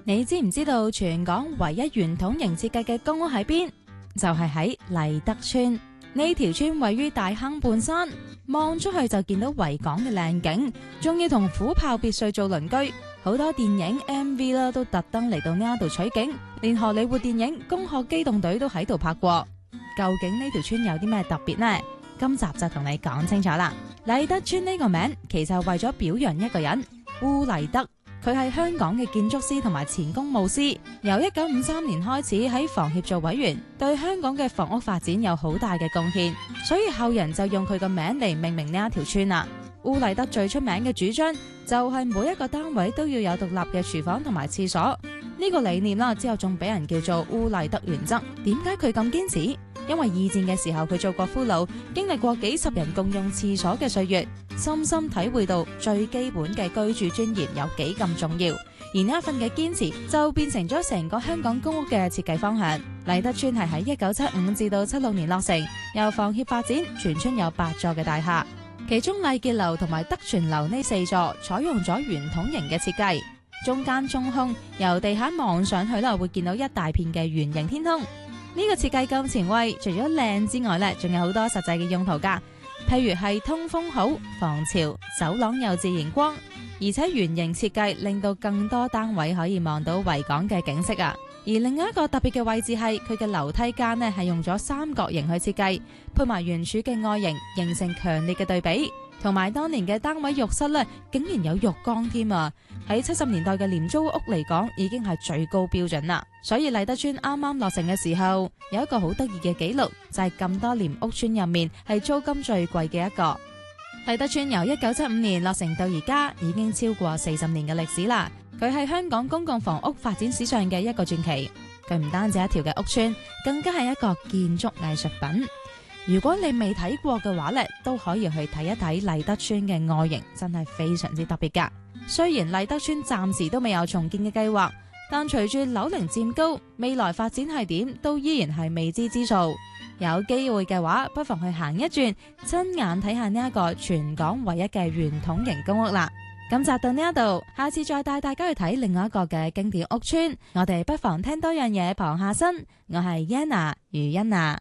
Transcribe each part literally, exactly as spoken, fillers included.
你知唔知道全港唯一圓筒形設計嘅公屋喺邊？就係喺麗德邨。呢條村位於大坑半山，望出去就見到維港嘅靚景，仲要同虎豹別墅做鄰居。好多電影 M V 啦，都特登嚟到呢度取景，連荷里活電影《攻殼機動隊》都喺度拍過。究竟呢條村有啲咩特別呢？今集就同你講清楚啦。麗德邨呢個名其實係為咗表揚一個人，鄔麗德。佢係香港嘅建築師同埋前工務師，由一九五三年開始喺房協做委員，對香港嘅房屋發展有好大嘅貢獻，所以後人就用佢個名嚟命名呢一條村啦。鄔麗德最出名嘅主張就係每一個單位都要有獨立嘅廚房同埋廁所，呢個理念啦，之後仲俾人叫做鄔麗德原則。點解佢咁堅持？因為二戰嘅時候佢做過俘虜，經歷過幾十人共用廁所嘅歲月，深深體會到最基本嘅居住尊嚴有幾咁重要。而呢一份嘅堅持就變成咗成個香港公屋嘅設計方向。麗德邨係喺一九七五至到七六年落成，由房協發展，全村有八座嘅大廈，其中麗傑樓同埋德全樓呢四座採用咗圓筒形嘅設計，中間中空，由地下望上去啦，會見到一大片嘅圓形天空。呢個設計咁前衛，除咗靚之外呢，仲有好多實際嘅用途噶，譬如係通風好、防潮、走廊有自然光，而且圓形設計令到更多單位可以望到維港嘅景色啊。而另外一個特別嘅位置係佢嘅樓梯間呢，係用咗三角形去設計，配埋圓柱嘅外形，形成強烈嘅對比。同埋當年嘅單位浴室呢，竟然有浴缸添啊！喺七十年代嘅廉租屋嚟講，已經係最高標準啦。所以麗德邨啱啱落成嘅時候，有一個好得意嘅紀錄，就係咁多年屋邨入面係租金最貴嘅一個。麗德邨由一九七五年落成到而家，已經超過四十年嘅歷史啦。佢係香港公共房屋發展史上嘅一個傳奇。佢唔單止一條嘅屋邨，更加係一個建築藝術品。如果你未睇過嘅話咧，都可以去睇一睇麗德邨嘅外形，真係非常之特別噶。雖然麗德邨暫時都未有重建嘅計劃，但隨住樓齡漸高，未來發展係點都依然係未知之數。有機會嘅話，不妨去行一轉，親眼睇下呢一個全港唯一嘅圓筒形公屋啦。咁集到呢一度，下次再帶大家去睇另外一個嘅經典屋邨。我哋不妨聽多樣嘢傍下身。我係 Yana 余欣啊。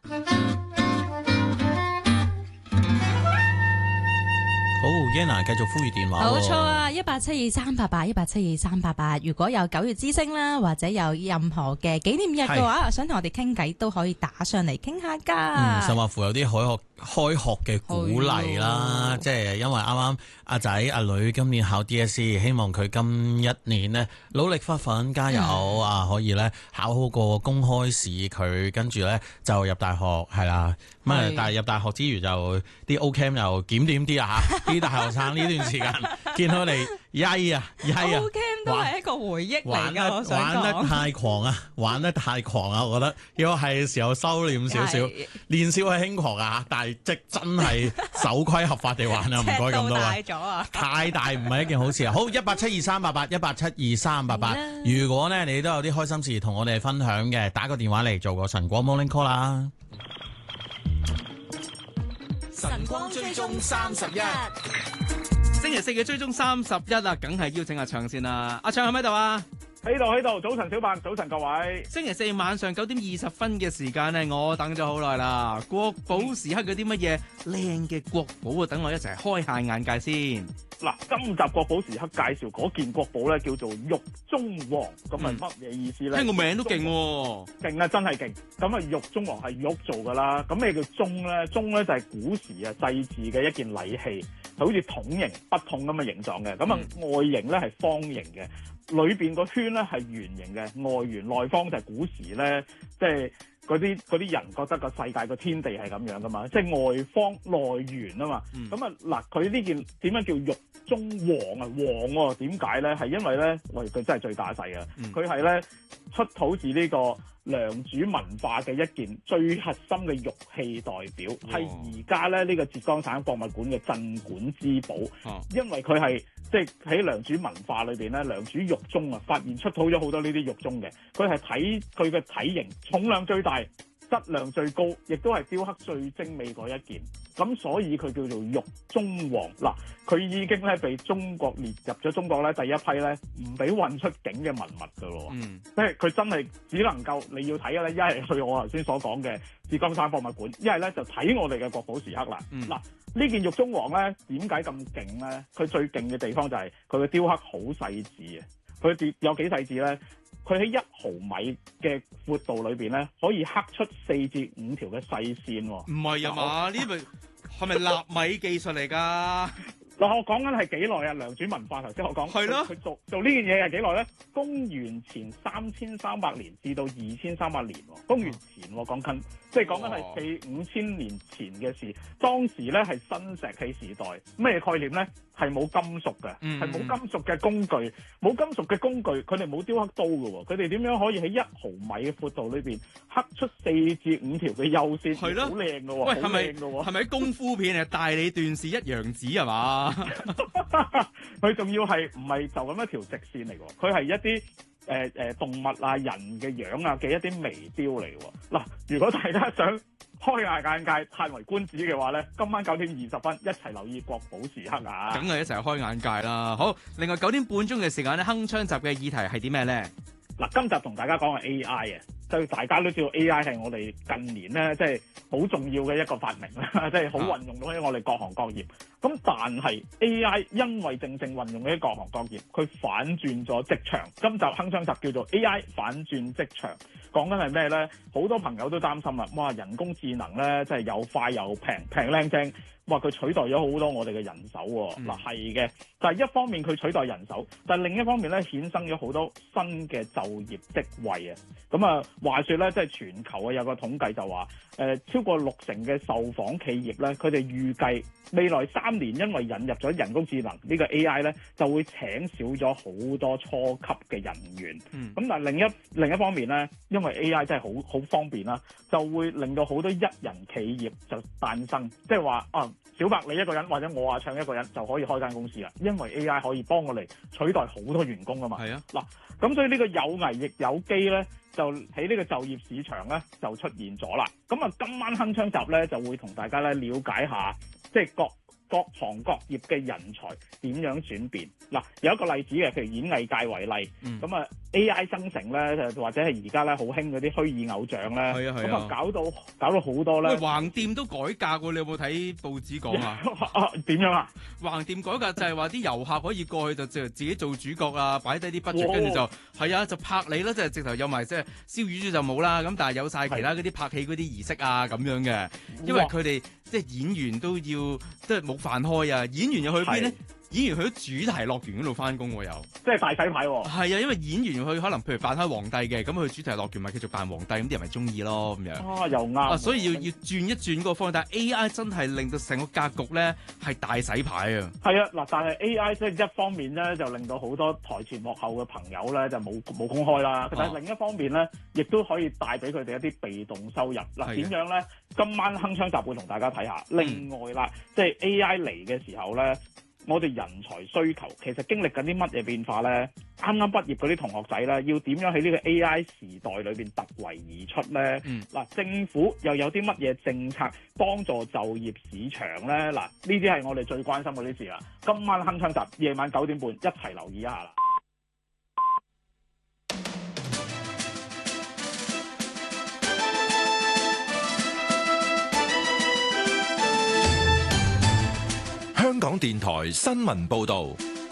好 Yana 繼續呼籲電話。 冇錯啊，一八七二三八八，一八七二三八八。如果有九月之星啦，或者有任何嘅紀念日嘅話，想同我哋傾偈都可以打上嚟傾下噶。 嗯，甚或乎有啲開學開學嘅鼓勵啦，即係因為啱啱阿仔阿女今年考 D S E， 希望佢今一年呢努力發奮加油、嗯、啊，可以咧考好個公開試，佢跟住咧就入大學係啦。咁啊，但係入大學之餘就啲 O Camp 又檢點啲啊嚇，啲大學生呢段時間見到你曳啊曳啊 ，O Camp 都係一個回憶嚟㗎，我想講玩得太狂啊，玩得太狂啊，我覺得要係時候收斂少少，年少係輕狂啊，但係即真係守規合法地玩啊，唔該咁多位，太大唔係一件好事啊。好，一八七二三八八，一八七二三八八。如果呢你都有啲開心事同我哋分享嘅，打個電話嚟做個晨光 morning call 啦。 晨光追蹤三十一， 星期四嘅追蹤三十一啊，梗係邀請阿暢先啦。阿暢喺咪度啊？ 喺度喺度，早晨小辦，早晨各位。 星期四晚上九點二十分嘅時間咧，我等咗好耐啦。國寶時刻嗰啲乜嘢靚嘅國寶啊，等我一齊開下眼界先。 嗱，今集國寶時刻介紹嗰件國寶咧，叫做玉中王，咁係乜嘢意思咧？ 聽個名都勁喎， 勁啊，真係勁。咁啊，玉中王係玉做噶啦。咁咩叫中咧？中咧就係古時啊祭祀嘅一件禮器，就好似筒形筆筒咁嘅形狀嘅。咁啊、嗯、外形咧係方形嘅，裏邊個圈咧係圓形嘅，外圓內方就係古時咧即係。嗰啲嗰啲人覺得個世界個天地係咁樣噶嘛，即係外方內圓啊嘛。咁啊嗱，佢呢件點樣叫玉中王啊？王喎點解咧？係因為咧，喂佢真係最打勢啊！佢係咧出土自呢個良渚文化嘅一件最核心嘅玉器代表，係而家咧呢、呢個浙江省博物館嘅鎮館之寶。哦、因為佢係即係喺良渚文化裏邊咧，良渚玉鐘啊，發現出土咗好多呢啲玉鐘嘅。佢係睇佢嘅體型、重量最大、質量最高，亦都係雕刻最精美嗰一件。 咁所以佢叫做玉中皇嗱，佢已經咧被中國列入咗中國咧第一批咧唔俾運出境嘅文物㗎咯。 嗯， 即係佢真係只能夠你要睇嘅咧，一係去我頭先所講嘅紫金山博物館，一係咧就睇我哋嘅國寶時刻啦。嗱、 嗯， 呢件玉中皇咧點解咁勁咧？佢最勁嘅地方就係佢嘅雕刻好細緻啊！佢有幾細緻咧？佢喺一毫米嘅闊度裏邊咧，可以刻出四至五條嘅細線喎。 唔係啊嘛？呢咪係咪納米技術嚟㗎？ 嗱，我講緊係幾耐啊？良渚文化頭先我講， 係咯， 佢做做呢件嘢係幾耐咧？公元前三千三百年至到二千三百年喎。公元前喎，講緊即係講緊係四五千年前嘅事。當時咧係新石器時代，咩概念咧？係冇金屬嘅，係冇、嗯、金屬嘅工具，冇金屬嘅工具，佢哋冇雕刻刀嘅喎。佢哋點樣可以喺一毫米嘅闊度裏邊刻出四至五條嘅幼線？係咯，好靚嘅喎。 喂，係咪係咪功夫片啊？大理段氏一陽指係嘛？ 佢仲要係唔係就咁一條直線嚟喎？佢係一啲誒誒動物啊、人嘅樣啊嘅一啲微雕嚟喎。嗱，如果大家想開下眼界、歎為觀止嘅話咧，今晚九點二十分一齊留意國寶時刻啊！ 梗係一齊開眼界啦！好，另外九點半鐘嘅時間咧，鏗鏘集嘅議題係啲咩咧？ 嗱，今集同大家講係 A I 啊，即係大家都知道 A I 係我哋近年咧，即係好重要嘅一個發明啦，即係好運用到喺我哋各行各業。咁但係 A I 因為正正運用喺各行各業，佢反轉咗職場。今集鏗鏘集叫做 A I 反轉職場，講緊係咩咧？好多朋友都擔心啦，哇！人工智能咧，即係又快又平，平靚正。哇！佢取代咗好多我哋嘅人手喎。嗱，係嘅，但係一方面佢取代人手，但係另一方面咧，衍生咗好多新嘅就業職位啊。咁啊，話說咧，即係全球啊有個統計就話，誒、呃、超過六成嘅受訪企業咧，佢哋預計未來三年因為引入咗人工智能呢個 A I 咧，就會請少咗好多初級嘅人員。咁、嗯、但係另一另一方面咧，因為 A I 真係好好方便啦，就會令到好多一人企業就誕生，即係話啊。小白你一個人或者我啊唱一個人就可以開間公司啦，因為 A I 可以幫我哋取代好多員工啊嘛。係啊，嗱，咁所以呢個有危亦有機咧，就喺呢個就業市場咧就出現咗啦。咁啊，今晚鏗鏘集咧就會同大家咧了解下，即係各各行各業嘅人才點樣轉變。嗱，有一個例子嘅，譬如演藝界為例，咁啊、嗯、A I 生成咧，或者係而家咧好興嗰啲虛擬偶像咧，咁啊搞到搞到好多咧。 喂，橫店都改革喎，你有冇睇報紙講啊？ 啊點樣啊？ 橫店改革就係話啲遊客可以過去就就自己做主角啊，擺低啲 budget，跟住就係啊就拍你啦，即係直頭有埋即係燒魚豬就冇啦，咁但係有晒其他嗰啲拍戲嗰啲儀式啊咁樣嘅，因為佢哋即係演員都要即係冇飯開啊，演員又去邊咧？演員去咗主題樂園嗰度翻工喎，又即係大洗牌喎。 係啊，因為演員去可能譬如扮開皇帝嘅，咁去主題樂園咪繼續扮皇帝，咁啲人咪中意咯咁樣。 啊，又啱。啊， 所以要要轉一轉嗰個方向，但係 A I 真係令到成個格局咧係大洗牌啊。係啊，嗱，但係 A I 即係一方面咧就令到好多台前幕後嘅朋友咧就冇冇公開啦，但係另一方面咧亦都可以帶俾佢哋一啲被動收入。嗱，點樣咧？今晚鏗鏘集會同大家睇下。另外啦，即係 A I 嚟嘅時候咧。我哋人才需求其實經歷緊啲乜嘢變化咧？啱啱畢業嗰啲同學仔咧，要點樣喺呢個 A I 時代裏邊突圍而出咧？嗱、嗯，政府又有啲乜嘢政策幫助就業市場咧？嗱，呢啲係我哋最關心嗰啲事啦。今晚鏗鏘集，夜晚九點半一齊留意一下啦。 香港電台新聞報道，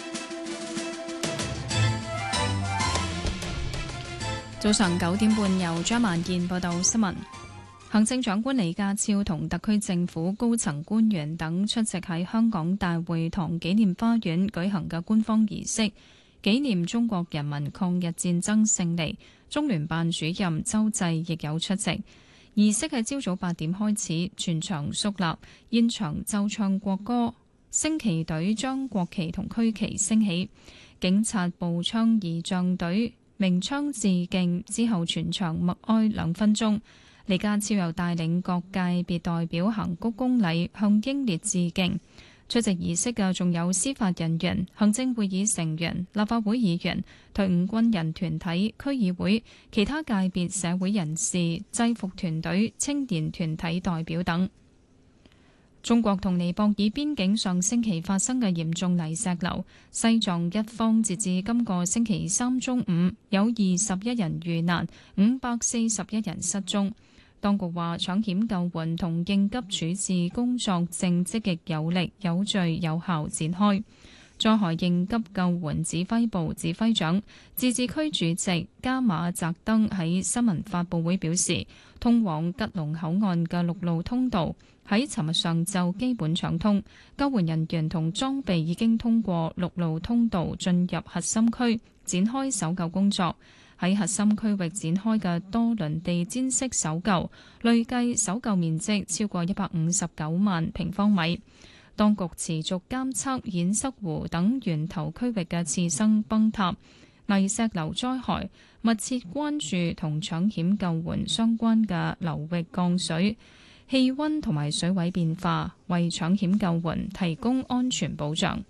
早上九點半由張萬健報道新聞。行政長官李家超同特區政府高層官員等出席喺香港大會堂紀念花園舉行嘅官方儀式，紀念中國人民抗日戰爭勝利。中聯辦主任周濟亦有出席。儀式喺朝早八點開始，全場肅立，現場奏唱國歌。升旗隊將國旗同區旗升起，警察步槍儀仗隊鳴槍致敬之後，全場默哀兩分鐘。李家超又帶領各界別代表行鞠躬禮，向英烈致敬。出席儀式嘅仲有司法人員、行政會議成員、立法會議員、退伍軍人團體、區議會、其他界別社會人士、制服團隊、青年團體代表等。 中國同尼泊爾邊境上星期發生嘅嚴重泥石流，西藏一方截至今個星期三中午有二十一人遇難，五百四十一人失蹤。當局話搶險救援同應急處置工作正積極有力、有序、有效展開。災害應急救援指揮部指揮長、自治區主席加馬澤登喺新聞發佈會表示，通往吉隆口岸嘅陸路通道喺尋日上晝基本暢通，救援人員同裝備已經通過陸路通道進入核心區，展開搜救工作。喺核心區域展開嘅多輪地氈式搜救，累計搜救面積超過一百五十九萬平方米。當局持續監測堰塞湖等源頭區域嘅次生崩塌、泥石流災害，密切關注同搶險救援相關嘅流域降水、氣溫同埋水位變化，為搶險救援提供安全保障。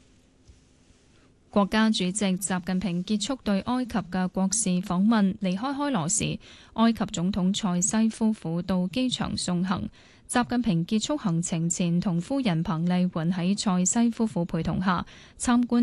國家主席習近平結束對埃及嘅國事訪問，離開開羅時，埃及總統塞西夫婦到機場送行。習近平結束行程前，同夫人彭麗媛喺塞西夫婦陪同下參觀